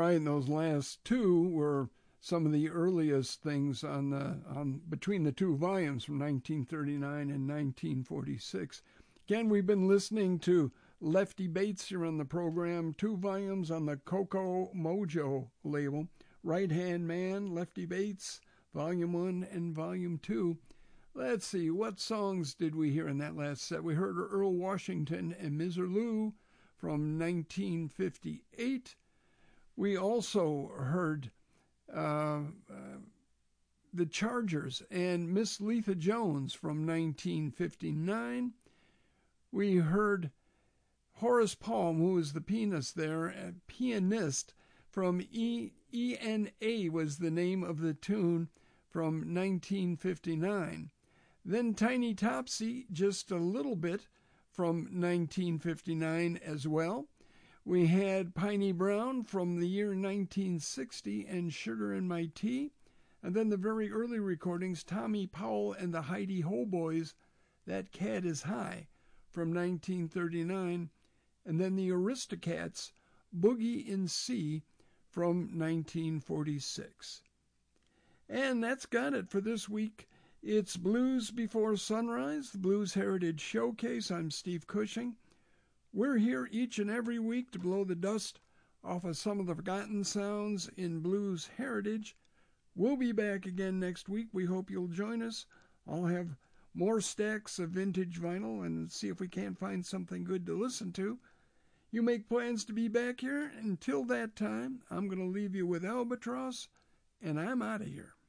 right, and those last two were some of the earliest things on between the two volumes from 1939 and 1946. Again, we've been listening to Lefty Bates here on the program, 2 volumes on the Coco Mojo label. Right Hand Man, Lefty Bates, Volume 1 and Volume 2. Let's see, what songs did we hear in that last set? We heard Earl Washington and Misirlou from 1958. We also heard the Chargers and Miss Letha Jones from 1959. We heard Horace Palm, who was the pianist there, pianist from ENA was the name of the tune from 1959. Then Tiny Topsy, just a little bit from 1959 as well. We had Piney Brown from the year 1960 and Sugar in My Tea. And then the very early recordings, Tommy Powell and the Heidi Ho Boys, That Cat Is High from 1939. And then the Aristocats, Boogie in C from 1946. And that's got it for this week. It's Blues Before Sunrise, the Blues Heritage Showcase. I'm Steve Cushing. We're here each and every week to blow the dust off of some of the forgotten sounds in blues heritage. We'll be back again next week. We hope you'll join us. I'll have more stacks of vintage vinyl and see if we can't find something good to listen to. You make plans to be back here. Until that time, I'm going to leave you with Albatross, and I'm out of here.